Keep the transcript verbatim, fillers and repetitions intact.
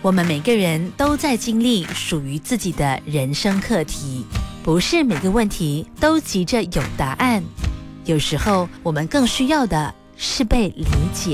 我们每个人都在经历属于自己的人生课题，不是每个问题都急着有答案，有时候我们更需要的是被理解。